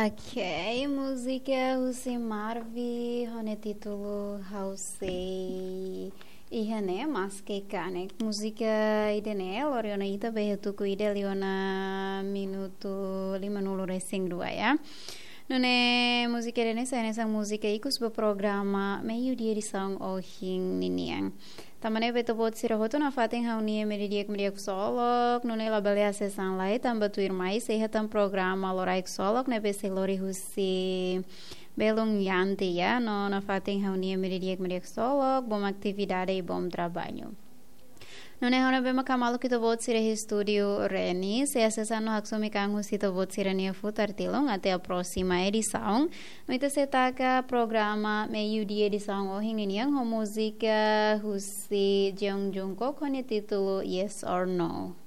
Ok, música Husi Marvi, hone título Hausei ihane maske kane música idene loriona ita behetuku ide liona minuto 50 resing dua ya. Nune musika idene sa musika ikus programa meio dia di song ohing niniang. Tamane beto bot sira hoto na fating haunie mediak solok nune labale asesan lai tamba tuir mai sehatam programa loraik solok ne bese lori husi belum yanti ya no na fating haunie mediak solok bom atividade e bom trabalho. Nune hona bema kamalo kita bot sira studio Reni se asesan no haksumi kangu sito bot sira nia futar tilong até a próxima edição. Noita setaka programa meio dia edição ohing iniang ho música husi Jeong Jungkook com o título Yes or No.